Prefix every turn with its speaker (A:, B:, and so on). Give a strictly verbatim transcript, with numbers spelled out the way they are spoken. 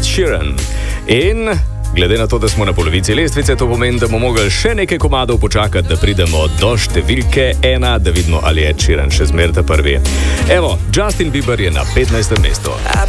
A: Ed Sheeran. In glede na to, da smo na polovici lestvice, to pomeni, da bomo mogli še nekaj komadov počakati, da pridemo do številke ena, da vidimo, ali je Ed Sheeran še zmeraj ta prvi. Evo, Justin Bieber je na petnajstem mestu.